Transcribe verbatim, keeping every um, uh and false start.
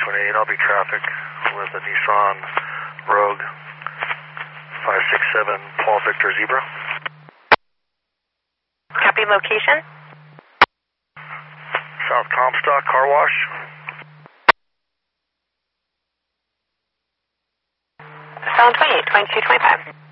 twenty-eight, I'll be traffic with a Nissan Rogue five six seven Paul Victor Zebra. Copy location. South Comstock Car Wash. seven twenty-eight, twenty-two twenty-five.